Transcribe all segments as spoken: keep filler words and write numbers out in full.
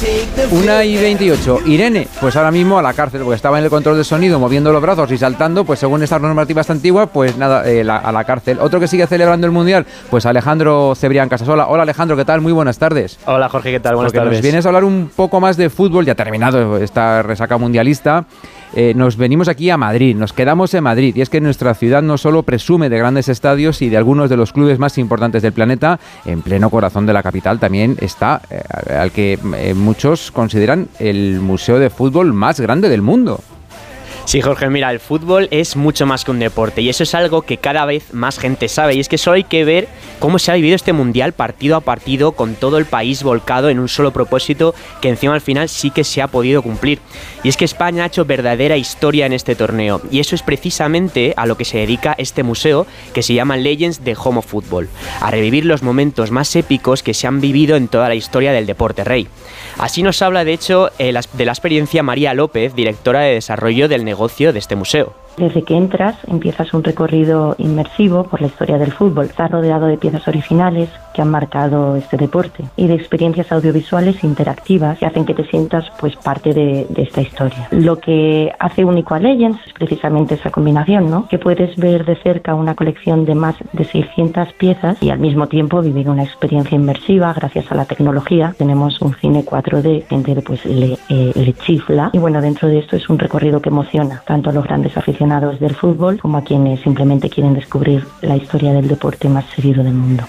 una y veintiocho. Irene, pues ahora mismo a la cárcel, porque estaba en el control de sonido moviendo los brazos y saltando, pues según estas normativas antiguas, pues nada, eh, la, a la cárcel. Otro que sigue celebrando el Mundial, pues Alejandro Cebrián Casasola. Hola Alejandro, ¿qué tal? Muy buenas tardes. Hola Jorge, ¿qué tal? Buenas porque tardes. Nos vienes a hablar un poco más de fútbol, ya ha terminado esta resaca mundialista. Eh, nos venimos aquí a Madrid, nos quedamos en Madrid, y es que nuestra ciudad no solo presume de grandes estadios y de algunos de los clubes más importantes del planeta, en pleno corazón de la capital también está eh, al que eh, muchos consideran el museo de fútbol más grande del mundo. Sí, Jorge, mira, el fútbol es mucho más que un deporte y eso es algo que cada vez más gente sabe, y es que solo hay que ver cómo se ha vivido este mundial partido a partido con todo el país volcado en un solo propósito que encima al final sí que se ha podido cumplir. Y es que España ha hecho verdadera historia en este torneo y eso es precisamente a lo que se dedica este museo, que se llama Legends de Home of Football, a revivir los momentos más épicos que se han vivido en toda la historia del deporte rey. Así nos habla de hecho de la experiencia María López, directora de desarrollo del negocio de este museo. Desde que entras, empiezas un recorrido inmersivo por la historia del fútbol. Estás rodeado de piezas originales que han marcado este deporte y de experiencias audiovisuales interactivas que hacen que te sientas pues parte de, de esta historia. Lo que hace único a Legends es precisamente esa combinación, ¿no? Que puedes ver de cerca una colección de más de seiscientas piezas y al mismo tiempo vivir una experiencia inmersiva gracias a la tecnología. Tenemos un cine cuatro D, gente pues le, eh, le chifla, y bueno, dentro de esto es un recorrido que emociona tanto a los grandes aficionados del fútbol como a quienes simplemente quieren descubrir la historia del deporte más seguido del mundo.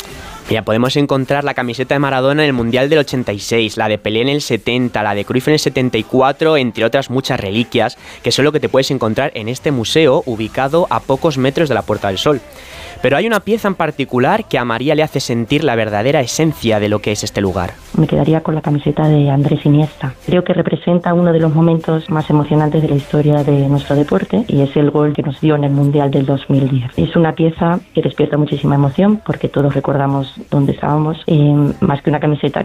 Ya podemos encontrar la camiseta de Maradona en el Mundial del ochenta y seis, la de Pelé en el setenta, la de Cruyff en el setenta y cuatro, entre otras muchas reliquias, que son lo que te puedes encontrar en este museo ubicado a pocos metros de la Puerta del Sol. Pero hay una pieza en particular que a María le hace sentir la verdadera esencia de lo que es este lugar. Me quedaría con la camiseta de Andrés Iniesta. Creo que representa uno de los momentos más emocionantes de la historia de nuestro deporte y es el gol que nos dio en el Mundial del dos mil diez. Es una pieza que despierta muchísima emoción porque todos recordamos dónde estábamos. Eh, más que una camiseta,